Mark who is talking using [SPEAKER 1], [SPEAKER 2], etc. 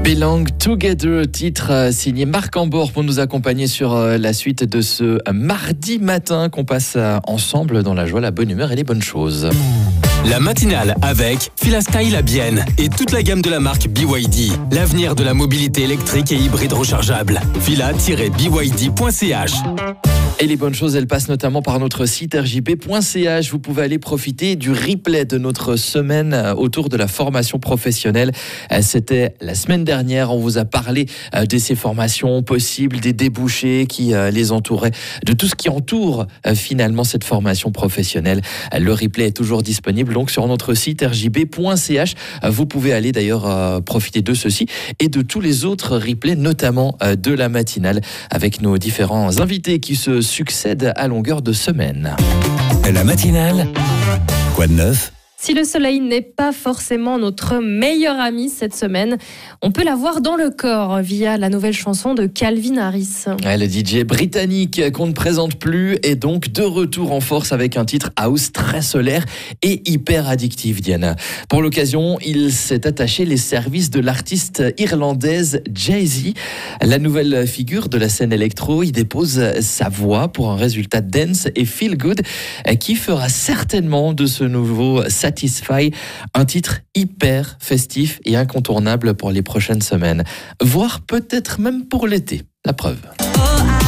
[SPEAKER 1] Belong Together, titre signé Marc Ambor pour nous accompagner sur la suite de ce mardi matin qu'on passe ensemble dans la joie, la bonne humeur et les bonnes choses.
[SPEAKER 2] La matinale avec Filastyle à Bienne et toute la gamme de la marque BYD. L'avenir de la mobilité électrique et hybride rechargeable. fila-byd.ch.
[SPEAKER 1] Et les bonnes choses, elles passent notamment par notre site rjp.ch. Vous pouvez aller profiter du replay de notre semaine autour de la formation professionnelle. C'était la semaine dernière. On vous a parlé de ces formations possibles, des débouchés qui les entouraient, de tout ce qui entoure finalement cette formation professionnelle. Le replay est toujours disponible donc sur notre site rjp.ch. Vous pouvez aller d'ailleurs profiter de ceci et de tous les autres replays, notamment de la matinale, avec nos différents invités qui se succèdent à longueur de semaine.
[SPEAKER 2] La matinale, quoi de neuf ?
[SPEAKER 3] Si le soleil n'est pas forcément notre meilleur ami cette semaine, on peut l'avoir dans le corps via la nouvelle chanson de Calvin Harris.
[SPEAKER 1] Le DJ britannique qu'on ne présente plus est donc de retour en force avec un titre house très solaire et hyper addictif, Diana. Pour l'occasion, il s'est attaché les services de l'artiste irlandaise Jay-Z. La nouvelle figure de la scène électro y dépose sa voix pour un résultat dance et feel good qui fera certainement de ce nouveau Satisfy, un titre hyper festif et incontournable pour les prochaines semaines, voire peut-être même pour l'été. La preuve.